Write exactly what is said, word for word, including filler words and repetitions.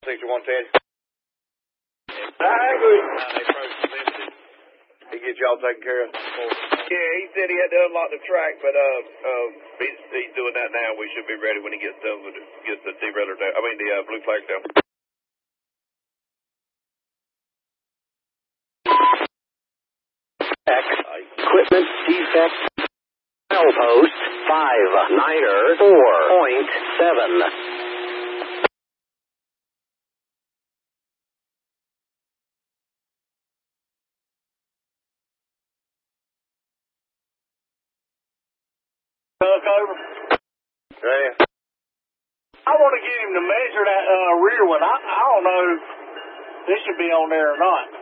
sixty-one ten. I agree. He get y'all taken care of? Yeah, he said he had to unlock the track, but uh, uh, he's, he's doing that now. We should be ready when he gets done with it, gets the derailleur down. I mean, the uh, blue flag down. Equipment defect. Post five niner four point seven. Tuck over. Yeah. I want to get him to measure that uh, rear one. I, I don't know if this should be on there or not.